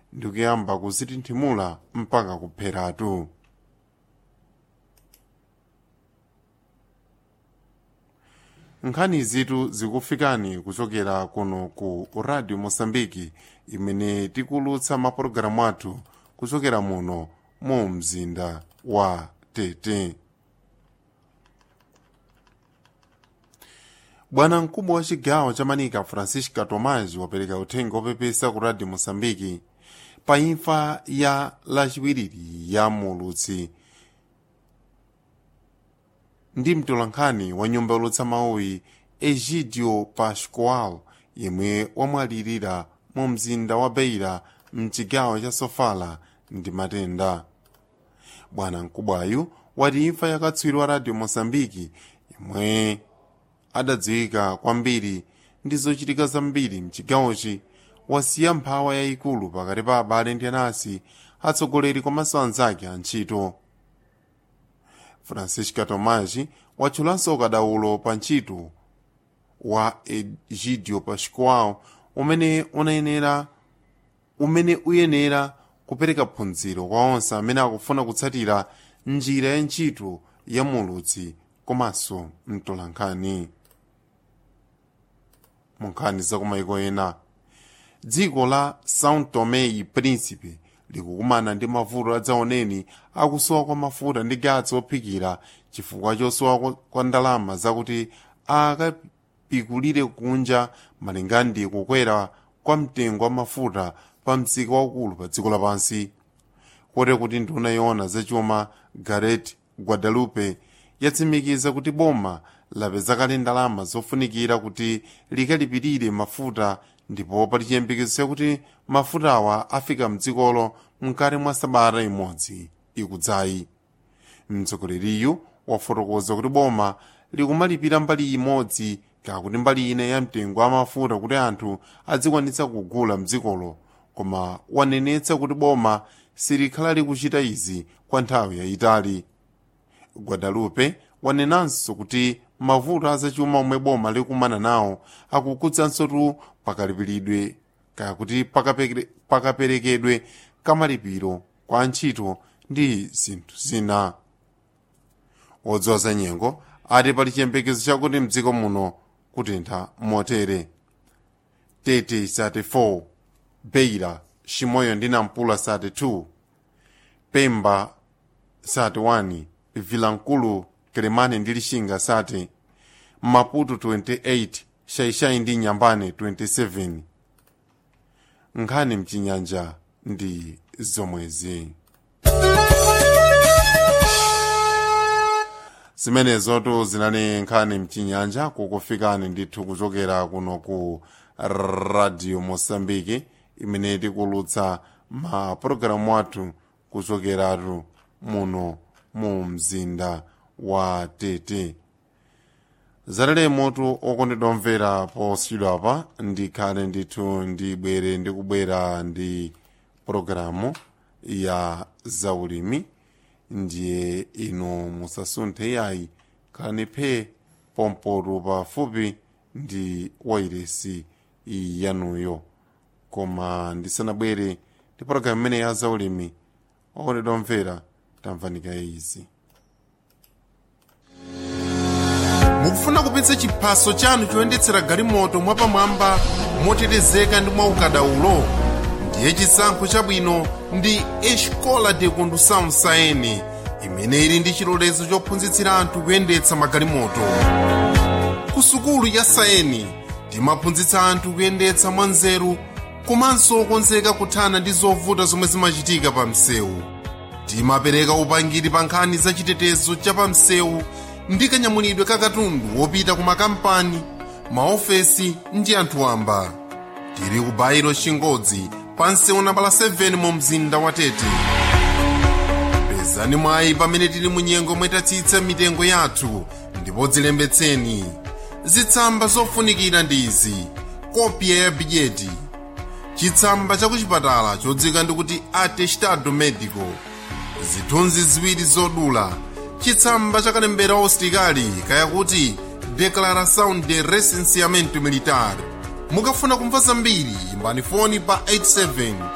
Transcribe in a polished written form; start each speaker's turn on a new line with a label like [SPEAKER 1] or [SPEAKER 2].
[SPEAKER 1] ndi kuyamba kuzitinthimula mpaka kupheratu. Nkhani zitu zikufikani kuchokera kuno ku Radio Mosambiki imene tikulutsa mapulogalamu athu kuchokera muno mu mzinda wa Tete. Bwana mkubwa wa chigawo cha Manika Francisca Tomás wapereka uthenga opepesa ku Radio Mosambiki pa imfa ya lachiwiriri ya mulutsi ndi mtolankhani wa nyumba yolutsa mauyi Egidio Pascoal yemwe wamwalirira mu mzinda wa Beira mchigawo cha Sofala ndi matenda. Bwana mkubwayu wati imfa yakatswiri wa Radio Mosambiki yemwe adadziwika kwambiri ndi zochitika zambiri mchigawochi wasiya mphawa yayikulu pakati pa abale ndi anansi atsogoleri komanso anzake a ntchito. Francisca Tomás watchulanso ukadaulo pa ntchito wa Egidio Pascoal umene uyenera kupereka phunziro kwa onse amene akufuna kutsatira njira ya ntchito ya mulutsi komanso mtolankhani. Munkhani za kumayiko ena, dziko la São Tomé e Príncipe likukumana ndi mavuto adzaoneni akusowa kwa mafuta ndi gatsi ophikira chifukwa chosowa kwa ndalama zakuti akapikulire kunja malinga ndi kukwera kwa mtengo wa mafuta pa msika waukulu pa dziko lapansi. Kote kuti nduna yoona zachuma Gareth Guadalupe yatsimikiza kuti boma lapeza kale ndalama zofunikira kuti likalipirire mafuta ndipo pali chiyembekezo chakuti mafutawa afika mdzikolo mkati mwa sabata imodzi ikudzayi. Mtsogoleriyu wafotokoza kuti boma likumalipira mbali imodzi kakuti mbali ina ya mtengo wa mafuta kuti anthu adzikwanitsa kugula mdzikolo, koma wanenetsa kuti boma silikhala likuchita izi kwa nthawi yayitali. Guadalupe wanenanso kuti mavuto azachuma omwe boma likumana nawo akukudzanso tu pakalipiridwe kakuti pakaperekedwe kamalipiro kwa ntchito ndi zinthu zina. Odziwa za nyengo ati pali chiyembekezo chakuti mdziko muno kutentha motere. Tete 34, Beira, Chimoyo ndi Nampula 32, Pemba 31, Vilankulu, Kelemane ndi Lixinga 30, Maputo 28, Xaixai ndi Nyambane 27. Nkhani mchinyanja ndi zomwezi. Zimenezotu zinali nkhani mchinyanja kukufikani ndithu kuchokera kuno ku Radio Mosambiki imene tikulutsa mapulogalamu athu kuchokeratu muno mu mzinda wa Tete. Zalale moto okondedwa mvera posiyidwa apa ndikhale ndithu ndibwere ndikubwera ndi pologalamu ya zaulimi. Ndiye ino musasunthe yayi khalani phe pompoto pafupi ndi wairesi yanuyo. Koma ndisanabwere ndi pologalamu imene ya zaulimi, okondedwa mvera tamvanika izi. Mukufuna kupitsa chiphaso chanu choyendetsera galimoto mwapamwamba motetezeka ndi mwaukadaulo? Ndiye chisankho chabwino ndi Escola de Condução Saene imene ili ndi chilolezo chophunzitsira anthu kuyendetsa magalimoto. Ku sukulu ya Saene timaphunzitsa anthu kuyendetsa mwanzeru komanso okonzeka kuthana ndi zovuta zomwe zimachitika pa msewu. Timapereka upangiri pa nkhani za chitetezo cha pa msewu ndi kanyamulidwe ka katundu wopita ku makampani, maofesi ndi anthu wamba. Tili ku Bairo Chingodzi pa msewu nambala 7 mu mzinda wa Tete. Pezani mwayi pamene tili mu nyengo mwetatsitsa mitengo yathu ndipo dzilembetseni. Zitsamba zofunikira ndi izi: kopya ya bijeti, chitsamba cha kuchipatala chodzika ndikuti atestado medico, zithunzi ziwiri zodula, chitsamba cha kalembera ositikali kaya kuti declaração de recenseamento militar. Mukafuna kumva zambiri imbani foni pa 87